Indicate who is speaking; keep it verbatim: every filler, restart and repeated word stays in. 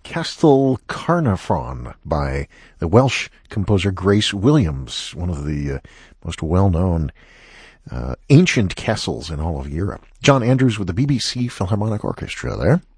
Speaker 1: Castell Carnarvon by the Welsh composer Grace Williams, one of the uh, most well-known uh, ancient castles in all of Europe. John Andrews with the B B C Philharmonic Orchestra there.